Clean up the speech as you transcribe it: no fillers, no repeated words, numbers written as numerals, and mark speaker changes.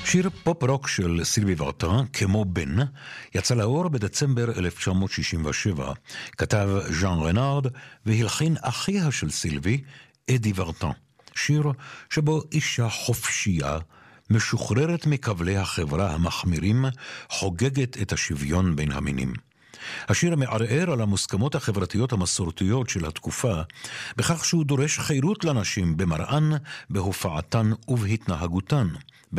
Speaker 1: שיר פופ-רוק של סילבי ורטרן, כמו בן, יצא לאור בדצמבר 1967. כתב ז'אן רנארד והלחין אחיה של סילבי, אדי ורטרן. שיר שבו אישה חופשייה, משוחררת מכבלי החברה המחמירים, חוגגת את השוויון בין המינים. השיר מערער על המוסכמות החברתיות המסורתיות של התקופה, בכך שהוא דורש חירות לנשים במראן, בהופעתן ובהתנהגותן.